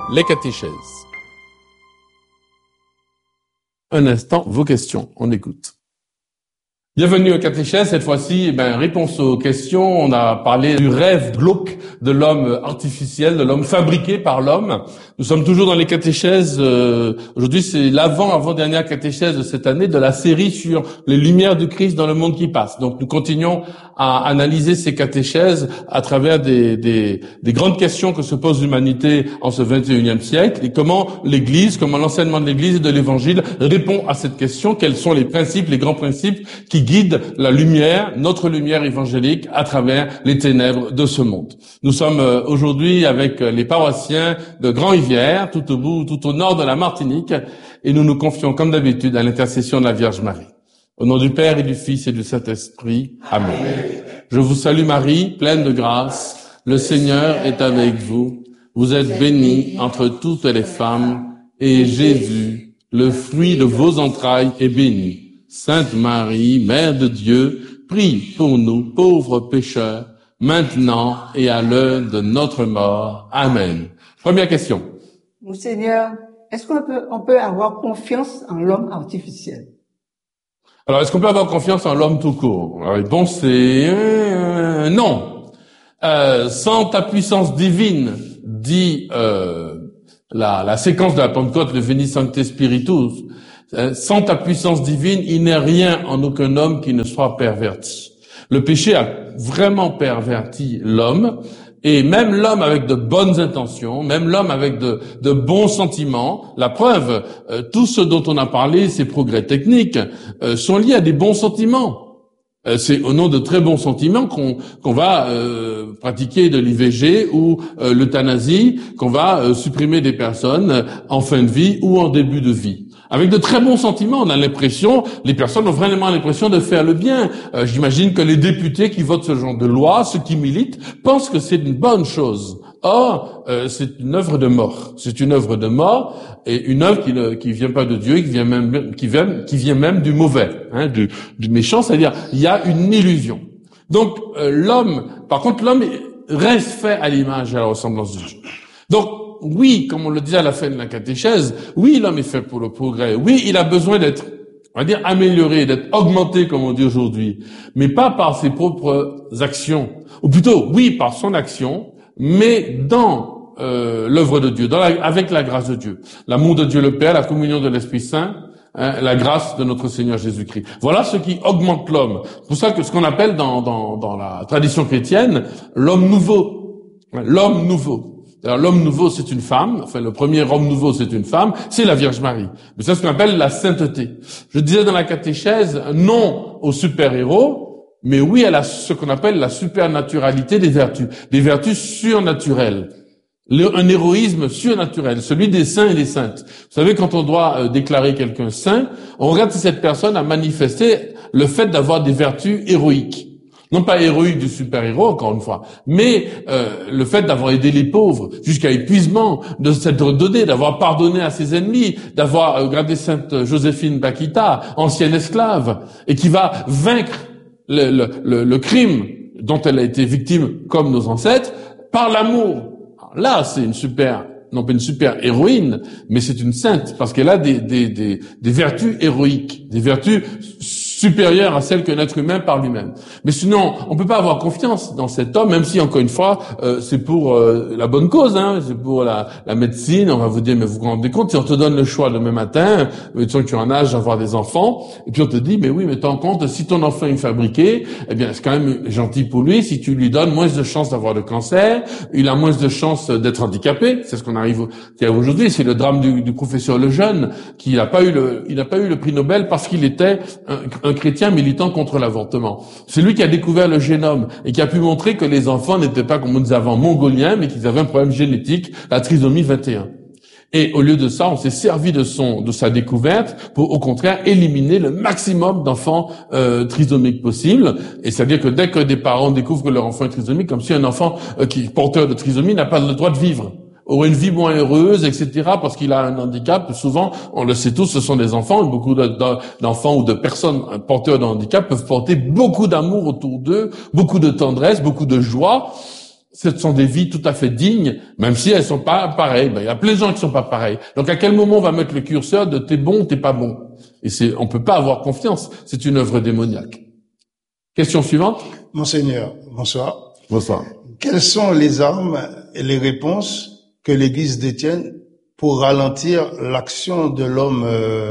Les catéchèses. Un instant, vos questions, on écoute. Bienvenue aux catéchèses. Cette fois-ci, réponse aux questions. On a parlé du rêve glauque de l'homme artificiel, de l'homme fabriqué par l'homme. Nous sommes toujours dans les catéchèses. Aujourd'hui, c'est l'avant-dernière catéchèse de cette année de la série sur les lumières du Christ dans le monde qui passe. Donc, nous continuons à analyser ces catéchèses à travers des grandes questions que se pose l'humanité en ce 21e siècle et comment l'Église, comment l'enseignement de l'Église et de l'Évangile répond à cette question. Quels sont les principes, les grands principes qui guident la lumière, notre lumière évangélique à travers les ténèbres de ce monde. Nous sommes aujourd'hui avec les paroissiens de Grand-Rivière, tout au nord de la Martinique, et nous nous confions comme d'habitude à l'intercession de la Vierge Marie. Au nom du Père et du Fils et du Saint-Esprit. Amen. Je vous salue Marie, pleine de grâce. Le Seigneur est avec vous. Vous êtes bénie entre toutes les femmes, et Jésus, le fruit de vos entrailles, est béni. Sainte Marie, Mère de Dieu, prie pour nous pauvres pécheurs, maintenant et à l'heure de notre mort. Amen. Première question. Monseigneur, est-ce qu'on peut avoir confiance en l'homme artificiel? Alors, est-ce qu'on peut avoir confiance en l'homme tout court? La réponse c'est non. Sans ta puissance divine, dit la séquence de la Pentecôte, le Veni Sancte Spiritus, sans ta puissance divine, il n'est rien en aucun homme qui ne soit perverti. Le péché a vraiment perverti l'homme, et même l'homme avec de bonnes intentions, même l'homme avec de bons sentiments, la preuve, tout ce dont on a parlé, ces progrès techniques, sont liés à des bons sentiments. C'est au nom de très bons sentiments qu'on va pratiquer de l'IVG ou l'euthanasie, qu'on va supprimer des personnes en fin de vie ou en début de vie. Avec de très bons sentiments, on a l'impression, les personnes ont vraiment l'impression de faire le bien. J'imagine que les députés qui votent ce genre de loi, ceux qui militent, pensent que c'est une bonne chose. Or, c'est une œuvre de mort. C'est une œuvre de mort et une œuvre qui vient pas de Dieu, qui vient même du mauvais, du méchant. C'est-à-dire, il y a une illusion. Donc, l'homme reste fait à l'image et à la ressemblance de Dieu. Donc, oui, comme on le disait à la fin de la catéchèse, oui, l'homme est fait pour le progrès. Oui, il a besoin d'être, on va dire, amélioré, d'être augmenté, comme on dit aujourd'hui, mais pas par ses propres actions. Ou plutôt, oui, par son action, mais dans l'œuvre de Dieu, avec la grâce de Dieu. L'amour de Dieu le Père, la communion de l'Esprit Saint, la grâce de notre Seigneur Jésus-Christ. Voilà ce qui augmente l'homme. C'est pour ça que ce qu'on appelle dans la tradition chrétienne, l'homme nouveau. L'homme nouveau. Alors, l'homme nouveau, c'est une femme. Enfin, le premier homme nouveau, c'est une femme. C'est la Vierge Marie. Mais c'est ce qu'on appelle la sainteté. Je disais dans la catéchèse, non au super-héros, mais oui à ce qu'on appelle la supernaturalité des vertus surnaturelles. Un héroïsme surnaturel, celui des saints et des saintes. Vous savez, quand on doit déclarer quelqu'un saint, on regarde si cette personne a manifesté le fait d'avoir des vertus héroïques. Non pas héroïque du super-héros, encore une fois, mais le fait d'avoir aidé les pauvres jusqu'à épuisement, de s'être donné, d'avoir pardonné à ses ennemis, d'avoir regardé Sainte Joséphine Bakhita, ancienne esclave, et qui va vaincre le crime dont elle a été victime, comme nos ancêtres, par l'amour. Là, c'est non pas une super héroïne, mais c'est une sainte, parce qu'elle a des vertus héroïques, des vertus supérieure à celle qu'un être humain par lui-même. Mais sinon, on peut pas avoir confiance dans cet homme, même si, encore une fois, c'est pour la bonne cause, c'est pour la médecine. On va vous dire, mais vous vous rendez compte, si on te donne le choix demain matin, mettons que tu es en âge d'avoir des enfants, et puis on te dit, mais oui, mais t'en compte, si ton enfant est fabriqué, eh bien, c'est quand même gentil pour lui, si tu lui donnes moins de chances d'avoir le cancer, il a moins de chances d'être handicapé. C'est ce qu'on arrive à aujourd'hui. C'est le drame du professeur Lejeune, qui n'a pas eu le prix Nobel parce qu'il était un chrétien militant contre l'avortement. C'est lui qui a découvert le génome et qui a pu montrer que les enfants n'étaient pas, comme on disait avant, mongoliens, mais qu'ils avaient un problème génétique, la trisomie 21. Et au lieu de ça, on s'est servi de sa découverte pour, au contraire, éliminer le maximum d'enfants trisomiques possibles. Et c'est-à-dire que dès que des parents découvrent que leur enfant est trisomique, comme si un enfant qui est porteur de trisomie n'a pas le droit de vivre, aurait une vie moins heureuse, etc., parce qu'il a un handicap. Souvent, on le sait tous, ce sont des enfants. Beaucoup d'enfants ou de personnes porteurs de handicap peuvent porter beaucoup d'amour autour d'eux, beaucoup de tendresse, beaucoup de joie. ce sont des vies tout à fait dignes, même si elles sont pas pareilles. Ben, il y a plein de gens qui sont pas pareils. Donc, à quel moment on va mettre le curseur de t'es bon, t'es pas bon? Et on peut pas avoir confiance. C'est une œuvre démoniaque. Question suivante. Monseigneur, bonsoir. Bonsoir. Quelles sont les armes et les réponses que l'Église détient pour ralentir l'action de l'homme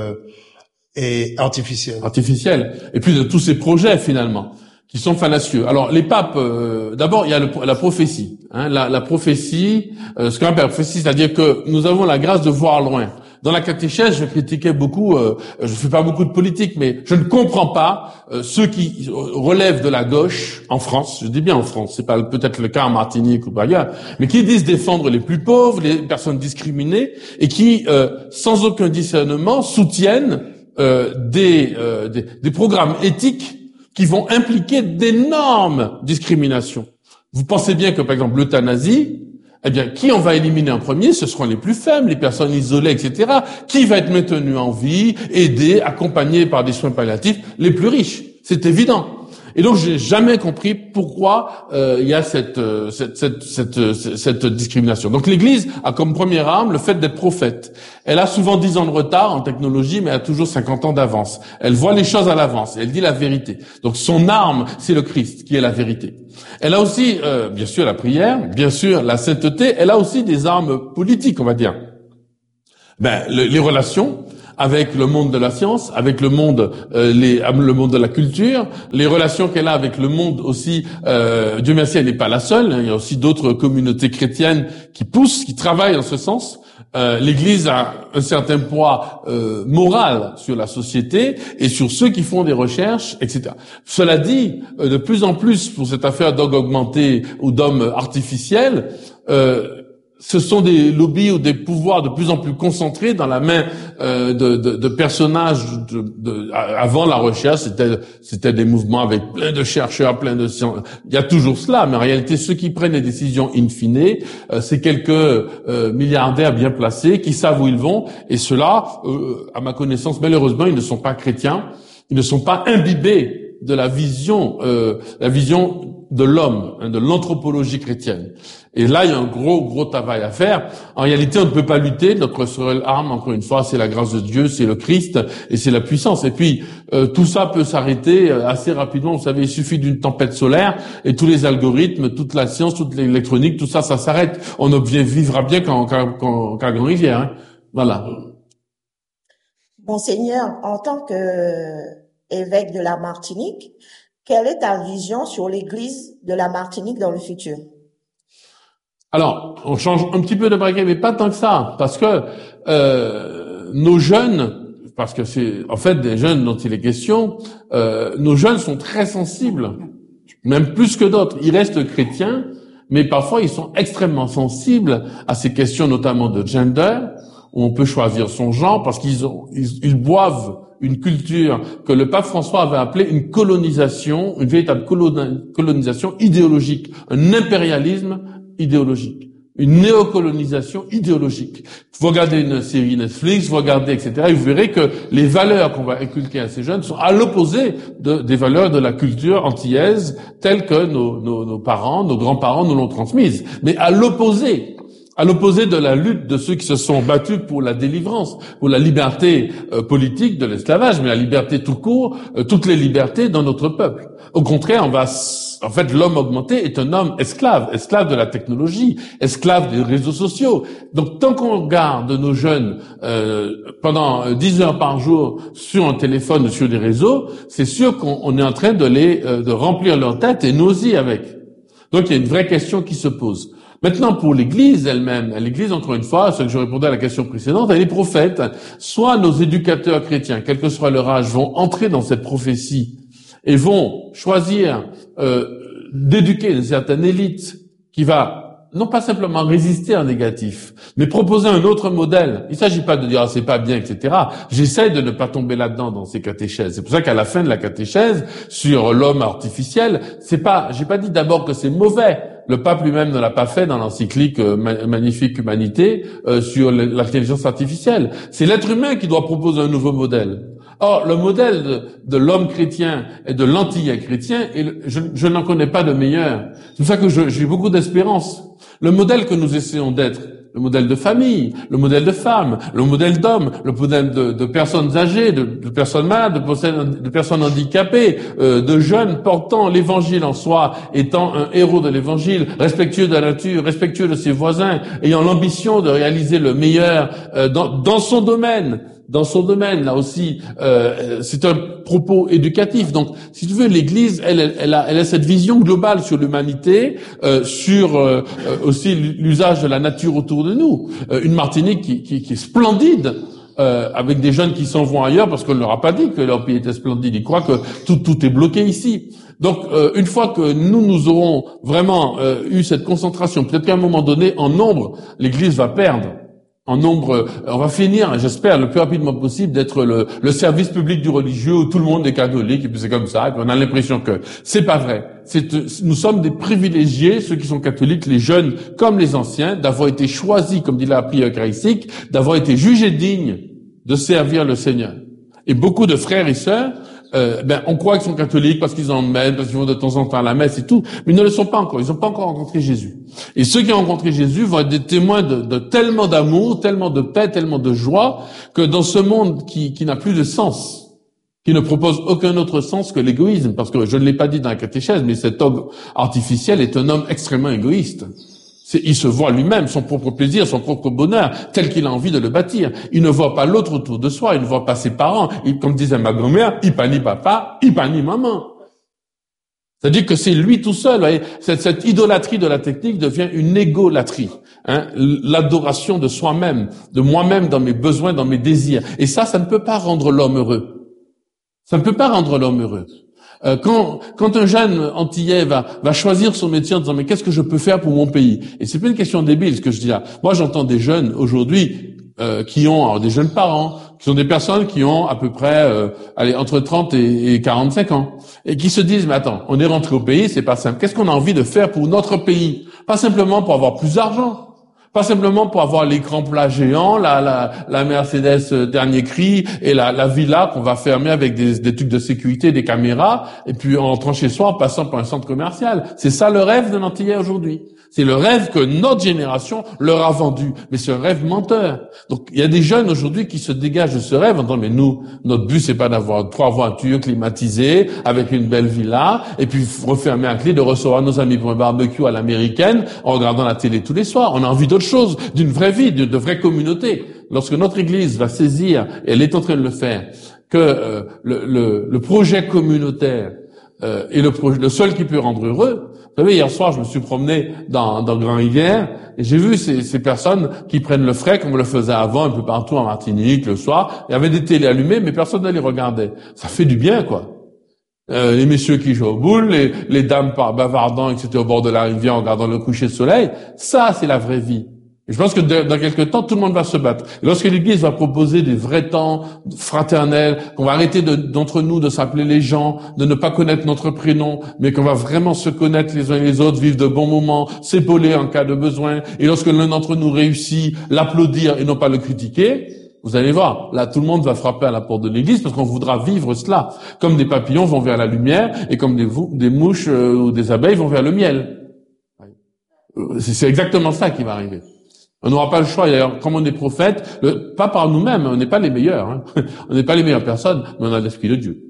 artificiel? Et puis de tous ces projets, finalement, qui sont fallacieux. Alors, les papes, d'abord, il y a la prophétie. Hein, la prophétie, ce qu'on appelle la prophétie, c'est-à-dire que nous avons la grâce de voir loin. Dans la catéchèse, je critiquais beaucoup, je fais pas beaucoup de politique, mais je ne comprends pas ceux qui relèvent de la gauche en France, je dis bien en France, c'est pas peut-être le cas en Martinique ou ailleurs, mais qui disent défendre les plus pauvres, les personnes discriminées, et qui, sans aucun discernement, soutiennent des programmes éthiques qui vont impliquer d'énormes discriminations. Vous pensez bien que, par exemple, l'euthanasie, eh bien, qui on va éliminer en premier? Ce seront les plus faibles, les personnes isolées, etc. Qui va être maintenu en vie, aidé, accompagné par des soins palliatifs? Les plus riches. C'est évident. Et donc, j'ai jamais compris pourquoi il y a cette discrimination. Donc, l'Église a comme première arme le fait d'être prophète. Elle a souvent 10 ans de retard en technologie, mais elle a toujours 50 ans d'avance. Elle voit les choses à l'avance. Elle dit la vérité. Donc, son arme, c'est le Christ, qui est la vérité. Elle a aussi, bien sûr, la prière, bien sûr, la sainteté. Elle a aussi des armes politiques, on va dire. Les relations avec le monde de la science, avec le monde, le monde de la culture, les relations qu'elle a avec le monde aussi. Dieu merci, elle n'est pas la seule. Hein, il y a aussi d'autres communautés chrétiennes qui poussent, qui travaillent dans ce sens. L'Église a un certain poids moral sur la société et sur ceux qui font des recherches, etc. Cela dit, de plus en plus, pour cette affaire d'ogre augmenté ou d'hommes artificiels, ce sont des lobbies ou des pouvoirs de plus en plus concentrés dans la main de personnages. Avant la recherche, c'était des mouvements avec plein de chercheurs, plein de sciences. Il y a toujours cela, mais en réalité, ceux qui prennent les décisions in fine, c'est quelques milliardaires bien placés qui savent où ils vont. Et ceux-là, à ma connaissance, malheureusement, ils ne sont pas chrétiens. Ils ne sont pas imbibés de la vision de l'homme, hein, de l'anthropologie chrétienne. Et là, il y a un gros travail à faire. En réalité, on ne peut pas lutter. Notre seule arme, encore une fois, c'est la grâce de Dieu, c'est le Christ et c'est la puissance. Et puis, tout ça peut s'arrêter assez rapidement. Vous savez, il suffit d'une tempête solaire et tous les algorithmes, toute la science, toute l'électronique, tout ça s'arrête. On vivra bien qu'à Grand-Rivière. Hein. Voilà. Monseigneur, en tant qu'évêque de la Martinique, quelle est ta vision sur l'Église de la Martinique dans le futur? Alors, on change un petit peu de braquet, mais pas tant que ça, parce que nos jeunes, parce que c'est en fait des jeunes dont il est question, nos jeunes sont très sensibles, même plus que d'autres. Ils restent chrétiens, mais parfois ils sont extrêmement sensibles à ces questions, notamment de gender, où on peut choisir son genre, parce qu'ils boivent une culture que le pape François avait appelée une colonisation, une véritable colonisation idéologique, un impérialisme idéologique, une néocolonisation idéologique. Vous regardez une série Netflix, vous regardez, etc., et vous verrez que les valeurs qu'on va inculquer à ces jeunes sont à l'opposé des valeurs de la culture antillaise telles que nos parents, nos grands-parents nous l'ont transmise, mais à l'opposé de la lutte de ceux qui se sont battus pour la délivrance, pour la liberté politique de l'esclavage, mais la liberté tout court, toutes les libertés dans notre peuple. Au contraire, en fait, l'homme augmenté est un homme esclave de la technologie, esclave des réseaux sociaux. Donc, tant qu'on garde nos jeunes pendant 10 heures par jour sur un téléphone, sur des réseaux, c'est sûr qu'on est en train de remplir leur tête et nous aussi avec. Donc, il y a une vraie question qui se pose. Maintenant, pour l'Église elle-même, l'Église, encore une fois, ce que je répondais à la question précédente, elle est prophète. Soit nos éducateurs chrétiens, quel que soit leur âge, vont entrer dans cette prophétie et vont choisir d'éduquer une certaine élite qui va non pas simplement résister en négatif, mais proposer un autre modèle. Il ne s'agit pas de dire c'est pas bien, etc. J'essaie de ne pas tomber là-dedans dans ces catéchèses. C'est pour ça qu'à la fin de la catéchèse sur l'homme artificiel, j'ai pas dit d'abord que c'est mauvais. Le pape lui-même ne l'a pas fait dans l'encyclique Magnifique Humanité sur l'intelligence artificielle. C'est l'être humain qui doit proposer un nouveau modèle. Or, le modèle de l'homme chrétien et de l'antillais chrétien, je n'en connais pas de meilleur. C'est pour ça que j'ai beaucoup d'espérance. Le modèle que nous essayons d'être, le modèle de famille, le modèle de femme, le modèle d'homme, le modèle de personnes âgées, de personnes malades, de personnes handicapées, de jeunes portant l'évangile en soi, étant un héros de l'évangile, respectueux de la nature, respectueux de ses voisins, ayant l'ambition de réaliser le meilleur dans son domaine. Dans son domaine, là aussi, c'est un propos éducatif. Donc, si tu veux, l'Église, elle a cette vision globale sur l'humanité, sur aussi l'usage de la nature autour de nous. Une Martinique qui est splendide, avec des jeunes qui s'en vont ailleurs parce qu'on ne leur a pas dit que leur pays était splendide. Ils croient que tout est bloqué ici. Donc, une fois que nous aurons vraiment eu cette concentration, peut-être qu'à un moment donné, en nombre, l'Église va perdre. En nombre, on va finir, j'espère, le plus rapidement possible, d'être le service public du religieux où tout le monde est catholique, et puis c'est comme ça, et puis on a l'impression que c'est pas vrai. Nous sommes des privilégiés, ceux qui sont catholiques, les jeunes comme les anciens, d'avoir été choisis, comme dit la prière eucharistique, d'avoir été jugés dignes de servir le Seigneur. Et beaucoup de frères et sœurs, on croit qu'ils sont catholiques parce qu'ils en mettent, parce qu'ils vont de temps en temps à la messe et tout, mais ils ne le sont pas encore. Ils n'ont pas encore rencontré Jésus. Et ceux qui ont rencontré Jésus vont être des témoins de tellement d'amour, tellement de paix, tellement de joie, que dans ce monde qui n'a plus de sens, qui ne propose aucun autre sens que l'égoïsme, parce que je ne l'ai pas dit dans la catéchèse, mais cet homme artificiel est un homme extrêmement égoïste. Il se voit lui-même, son propre plaisir, son propre bonheur, tel qu'il a envie de le bâtir. Il ne voit pas l'autre autour de soi, il ne voit pas ses parents. Comme disait ma grand-mère, il pas ni papa, il pas ni maman. C'est-à-dire que c'est lui tout seul. Vous voyez, cette idolâtrie de la technique devient une égolatrie. L'adoration de soi-même, de moi-même dans mes besoins, dans mes désirs. Et ça ne peut pas rendre l'homme heureux. Ça ne peut pas rendre l'homme heureux. Quand un jeune antillais va choisir son métier en disant mais qu'est-ce que je peux faire pour mon pays, et c'est pas une question débile ce que je dis là. Moi j'entends des jeunes aujourd'hui qui ont des jeunes parents, qui sont des personnes qui ont à peu près entre 30 et 45 ans et qui se disent mais attends, on est rentré au pays, c'est pas simple. Qu'est-ce qu'on a envie de faire pour notre pays? Pas simplement pour avoir plus d'argent. Pas simplement pour avoir l'écran plat géant, la Mercedes dernier cri et la villa qu'on va fermer avec des trucs de sécurité, des caméras, et puis en rentrant chez soi en passant par un centre commercial. C'est ça le rêve de l'Antillais aujourd'hui. C'est le rêve que notre génération leur a vendu. Mais c'est un rêve menteur. Donc il y a des jeunes aujourd'hui qui se dégagent de ce rêve en disant mais nous, notre but c'est pas d'avoir 3 voitures climatisées avec une belle villa et puis refermer à clé de recevoir nos amis pour un barbecue à l'américaine en regardant la télé tous les soirs. On a envie d'autre chose, d'une vraie vie, de vraie communauté. Lorsque notre Église va saisir, et elle est en train de le faire, que le projet communautaire est le seul qui peut rendre heureux. Vous savez, hier soir, je me suis promené dans Grand-Rivière et j'ai vu ces personnes qui prennent le frais comme on le faisait avant un peu partout en Martinique le soir. Il y avait des télés allumées, mais personne ne les regardait. Ça fait du bien, quoi. Les messieurs qui jouent au boule, les dames bavardant, etc. au bord de la rivière en regardant le coucher de soleil. Ça, c'est la vraie vie. Et je pense que dans quelques temps, tout le monde va se battre. Et lorsque l'Église va proposer des vrais temps fraternels, qu'on va arrêter d'entre nous de s'appeler les gens, de ne pas connaître notre prénom, mais qu'on va vraiment se connaître les uns et les autres, vivre de bons moments, s'épauler en cas de besoin, et lorsque l'un d'entre nous réussit, l'applaudir et non pas le critiquer, vous allez voir, là tout le monde va frapper à la porte de l'Église parce qu'on voudra vivre cela. Comme des papillons vont vers la lumière et comme des mouches ou des abeilles vont vers le miel. C'est exactement ça qui va arriver. On n'aura pas le choix. D'ailleurs, comme on est prophète, pas par nous-mêmes, on n'est pas les meilleurs. Hein. On n'est pas les meilleures personnes, mais on a l'Esprit de Dieu.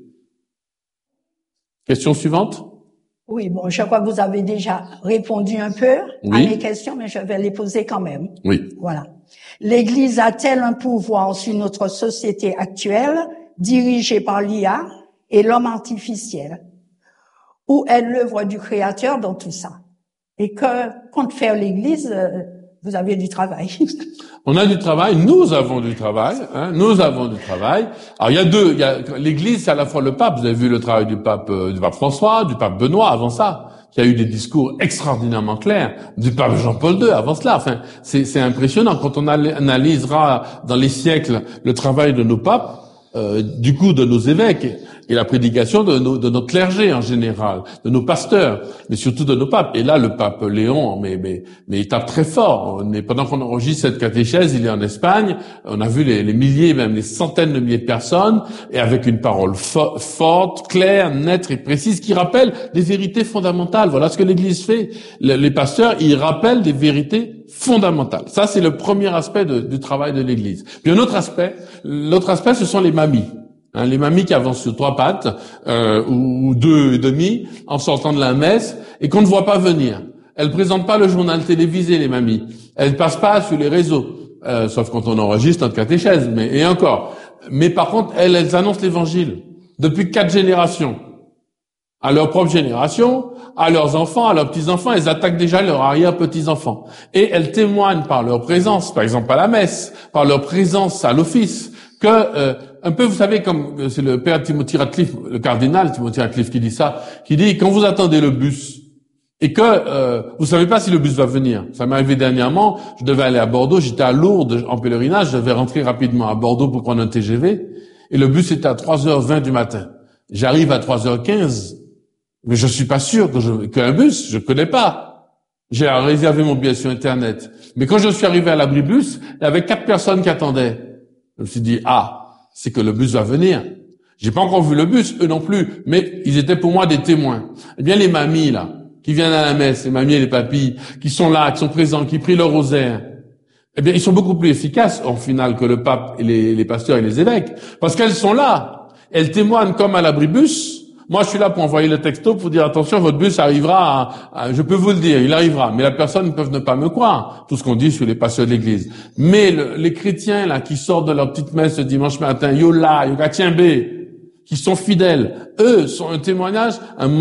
Question suivante. Oui, bon, je crois que vous avez déjà répondu un peu à mes questions, mais je vais les poser quand même. Oui. Voilà. L'Église a-t-elle un pouvoir sur notre société actuelle, dirigée par l'IA et l'homme artificiel? Ou est l'œuvre du Créateur dans tout ça? Et que compte faire l'Église? Vous avez du travail. On a du travail, nous avons du travail, nous avons du travail. Alors il y a l'Église, c'est à la fois le pape, vous avez vu le travail du pape François, du pape Benoît avant ça, qui a eu des discours extraordinairement clairs, du pape Jean-Paul II avant cela. Enfin, c'est impressionnant quand on analysera dans les siècles le travail de nos papes, du coup de nos évêques et la prédication de notre clergé en général, de nos pasteurs, mais surtout de nos papes. Et là, le pape Léon, mais il tape très fort. Pendant qu'on enregistre cette catéchèse, il est en Espagne. On a vu les milliers, même les centaines de milliers de personnes, et avec une parole forte, claire, nette et précise, qui rappelle des vérités fondamentales. Voilà ce que l'Église fait. Les pasteurs, ils rappellent des vérités fondamentales. Ça, c'est le premier aspect du travail de l'Église. Puis l'autre aspect, ce sont les mamies. Les mamies qui avancent sur 3 pattes, ou 2 et demi, en sortant de la messe, et qu'on ne voit pas venir. Elles présentent pas le journal télévisé, les mamies. Elles passent pas sur les réseaux, sauf quand on enregistre notre catéchèse, et encore. Mais par contre, elles annoncent l'évangile. Depuis 4 générations. À leur propre génération, à leurs enfants, à leurs petits-enfants, elles attaquent déjà leurs arrière-petits-enfants. Et elles témoignent par leur présence, par exemple à la messe, par leur présence à l'office, que, un peu, vous savez, comme c'est le père Timothy Ratcliffe, le cardinal Timothy Ratcliffe qui dit ça, qui dit, quand vous attendez le bus, et que vous savez pas si le bus va venir. Ça m'est arrivé dernièrement, je devais aller à Bordeaux, j'étais à Lourdes en pèlerinage, je devais rentrer rapidement à Bordeaux pour prendre un TGV, et le bus était à 3h20 du matin. J'arrive à 3h15, mais je suis pas sûr qu'un bus, je connais pas. J'ai réservé mon billet sur Internet. Mais quand je suis arrivé à l'abribus, il y avait 4 personnes qui attendaient. Je me suis dit, c'est que le bus va venir. J'ai pas encore vu le bus, eux non plus, mais ils étaient pour moi des témoins. Eh bien, les mamies, là, qui viennent à la messe, les mamies et les papis, qui sont là, qui sont présents, qui prient le rosaire, eh bien, ils sont beaucoup plus efficaces, en final, que le pape et les pasteurs et les évêques. Parce qu'elles sont là. Elles témoignent comme à l'abribus. Moi, je suis là pour envoyer le texto pour dire, attention, votre bus arrivera je peux vous le dire, il arrivera. Mais la personne peut ne pas me croire. Tout ce qu'on dit sur les pasteurs de l'église. Mais les chrétiens, là, qui sortent de leur petite messe le dimanche matin, yo là, yo tiens, qui sont fidèles, eux, sont un témoignage, un